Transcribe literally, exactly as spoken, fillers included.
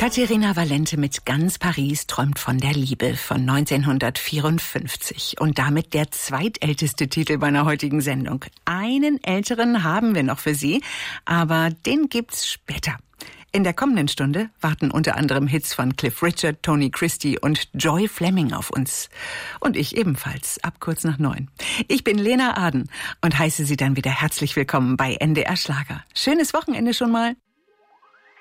Caterina Valente mit Ganz Paris träumt von der Liebe von neunzehnhundertvierundfünfzig und damit der zweitälteste Titel meiner heutigen Sendung. Einen älteren haben wir noch für Sie, aber den gibt's später. In der kommenden Stunde warten unter anderem Hits von Cliff Richard, Tony Christie und Joy Fleming auf uns. Und ich ebenfalls, ab kurz nach neun. Ich bin Lena Aden und heiße Sie dann wieder herzlich willkommen bei N D R Schlager. Schönes Wochenende schon mal.